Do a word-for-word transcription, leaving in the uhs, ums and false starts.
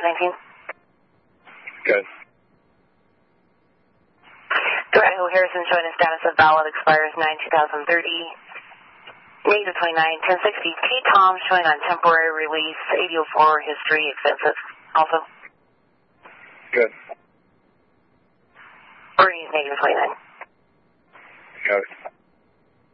five nineteen. Good. Idaho Harrison showing a status of valid, expires nine two thousand thirty. Negative twenty-nine, ten sixty. T Tom showing on temporary release, eighty oh four, history, expensive. Also. Good. Bernie's negative twenty-nine. Got it.